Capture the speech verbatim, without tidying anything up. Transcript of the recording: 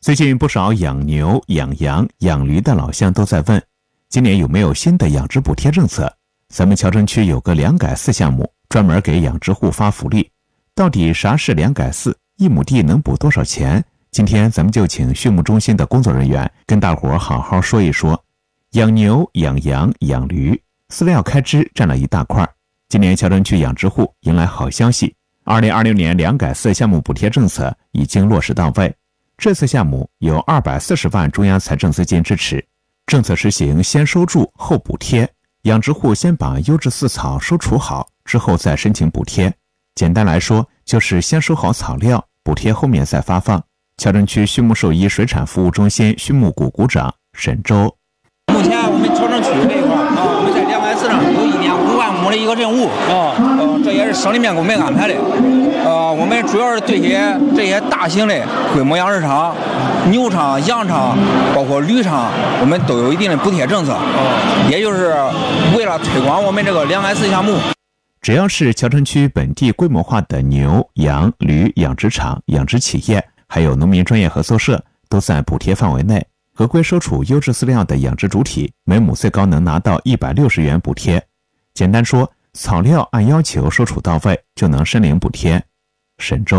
最近不少养牛、养羊、养驴的老乡都在问，今年有没有新的养殖补贴政策？咱们谯城区有个两改四项目，专门给养殖户发福利。到底啥是两改四？一亩地能补多少钱？今天咱们就请畜牧中心的工作人员跟大伙儿好好说一说。养牛、养羊、养驴，饲料开支占了一大块。今年谯城区养殖户迎来好消息，二零二六年两改四项目补贴政策已经落实到位。这次项目有二百四十万中央财政资金支持，政策实行先收助后补贴，养殖户先把优质饲草收储好，之后再申请补贴。简单来说，就是先收好草料，补贴后面再发放。谯城区畜牧兽医水产服务中心畜牧股股长沈周。 目前我们谯城区这一块啊，我们在两改四上有一点五万亩的一个任务啊，呃，这也是省里面给我们安排的。呃，我们主要是对些这些大型的规模养殖场、牛场、羊场，包括驴场，我们都有一定的补贴政策，也就是为了推广我们这个两改四项目。 只要是谯城区本地规模化的牛、羊、驴养殖场、养殖企业，还有农民专业合作社，都在补贴范围内。合规收储优质饲料的养殖主体，每亩最高能拿到一百六十元补贴。简单说，草料按要求收储到位，就能申领补贴。沈周